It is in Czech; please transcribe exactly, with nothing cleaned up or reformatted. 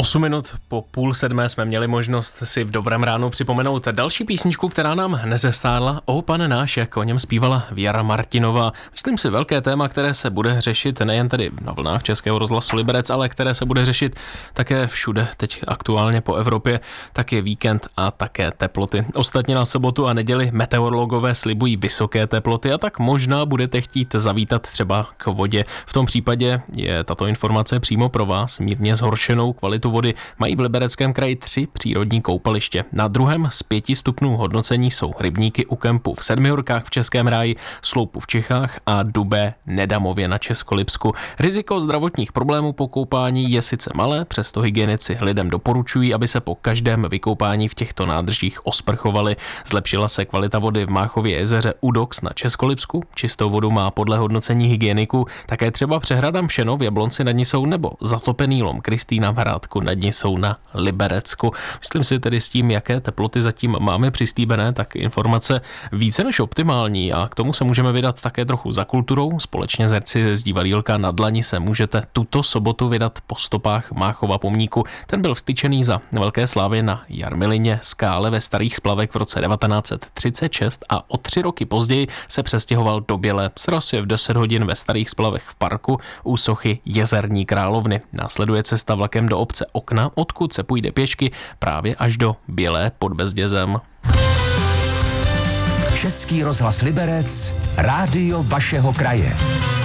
osm minut po půl sedmé jsme měli možnost si v dobrém ránu připomenout další písničku, která nám nezestárla. O pane náš, jak o něm zpívala Věra Martinová. Myslím si velké téma, které se bude řešit nejen tedy na vlnách Českého rozhlasu Liberec, ale které se bude řešit také všude teď aktuálně po Evropě, tak je víkend a také teploty. Ostatně na sobotu a neděli meteorologové slibují vysoké teploty a tak možná budete chtít zavítat třeba k vodě. V tom případě je tato informace přímo pro vás. Mírně zhoršenou kvalitu vody mají v Libereckém kraji tři přírodní koupaliště. Na druhém z pěti stupňů hodnocení jsou Rybníky u kempu v Sedmihorkách v Českém ráji, Sloupu v Čechách a Dubé Nedamově na Českolipsku. Riziko zdravotních problémů po koupání je sice malé, přesto hygienici lidem doporučují, aby se po každém vykoupání v těchto nádržích osprchovali. Zlepšila se kvalita vody v Máchově jezeře Udox na Českolipsku. Čistou vodu má podle hodnocení hygieniků také třeba přehrada Mšeno v Jablonci nad Nisou nebo zatopený lom Kristýna v Hrádku nad Nisou na Liberecku. Myslím si tedy s tím, jaké teploty zatím máme přislíbené, tak informace více než optimální a k tomu se můžeme vydat také trochu za kulturou. Společně s herci z divadýlka Na dlani se můžete tuto sobotu vydat po stopách Máchova pomníku. Ten byl vstyčený za velké slávy na Jarmilině skále ve Starých Splavech v roce devatenáct set třicet šest a o tři roky později se přestěhoval do Bělé. Sraz je v deset hodin ve Starých Splavech v parku u sochy Jezerní královny. Následuje cesta vlakem do obce Okna, odkud se půjde pěšky právě až do Bělé pod Bezdězem. Český rozhlas Liberec, rádio vašeho kraje.